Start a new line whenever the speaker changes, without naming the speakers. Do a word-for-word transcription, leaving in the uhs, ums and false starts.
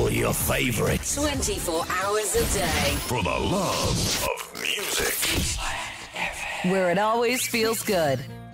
all your favorites.
twenty-four hours a day.
For the love of music.
Where it always feels good.